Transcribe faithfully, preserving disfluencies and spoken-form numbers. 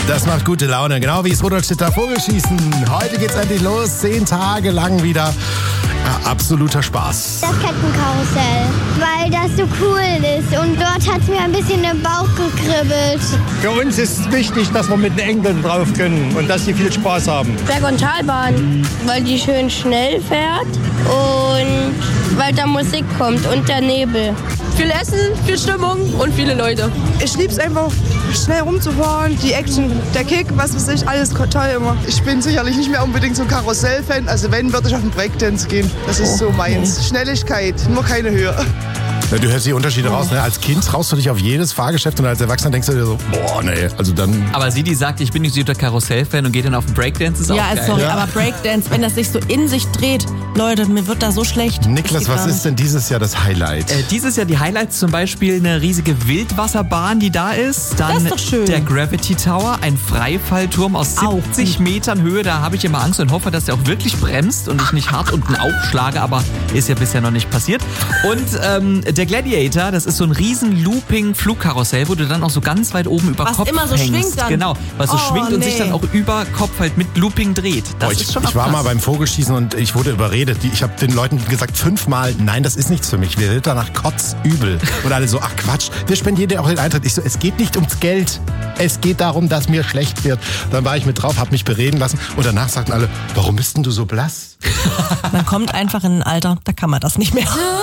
Das macht gute Laune, genau wie das Rudolstedter Vogelschießen. Heute geht's endlich los, zehn Tage lang wieder. Ja, absoluter Spaß. Das Kettenkarussell, weil das so cool ist und dort hat es mir ein bisschen im Bauch gekribbelt. Für uns ist wichtig, dass wir mit den Enkeln drauf können und dass sie viel Spaß haben. Berg- und Talbahn, weil die schön schnell fährt und weil da Musik kommt und der Nebel. Viel Essen, viel Stimmung und viele Leute. Ich liebe es einfach, schnell rumzufahren, die Action, der Kick, was weiß ich, alles toll immer. Ich bin sicherlich nicht mehr unbedingt so ein Karussell-Fan, also wenn, würde ich auf den Breakdance gehen. Das ist so meins. Schnelligkeit, nur keine Höhe. Ja, du hörst die Unterschiede raus, ne? Als Kind traust du dich auf jedes Fahrgeschäft und als Erwachsener denkst du dir so, boah, nee, also dann... Aber sie, die sagt, ich bin nicht so der Karussell-Fan und geht dann auf den Breakdance, ist ja, auch geil. sorry, Ja. aber Breakdance, wenn das sich so in sich dreht, Leute, mir wird da so schlecht. Niklas, was ist denn dieses Jahr das Highlight? Äh, dieses Jahr die Highlights zum Beispiel eine riesige Wildwasserbahn, die da ist. Dann Das ist doch schön. der Gravity Tower, ein Freifallturm aus siebzig Au. Metern Höhe. Da habe ich immer Angst und hoffe, dass der auch wirklich bremst und ich nicht hart unten aufschlage, aber ist ja bisher noch nicht passiert. Und ähm, der Gladiator, das ist so ein riesen Looping-Flugkarussell, wo du dann auch so ganz weit oben über Was Kopf immer so hängst. schwingt dann. Genau, was so Oh, schwingt und nee. sich dann auch über Kopf halt mit Looping dreht. Das Boah, ich ist schon ich auch war krass. mal beim Vogelschießen und ich wurde überredet. Die- Ich habe den Leuten gesagt fünfmal, nein, das ist nichts für mich. Wir sind danach kotzübel. Und alle so, ach Quatsch, wir spendieren dir auch den Eintritt. Ich so, es geht nicht ums Geld. Es geht darum, dass mir schlecht wird. Dann war ich mit drauf, habe mich bereden lassen und danach sagten alle, warum bist denn du so blass? Man kommt einfach in ein Alter, da kann man das nicht mehr.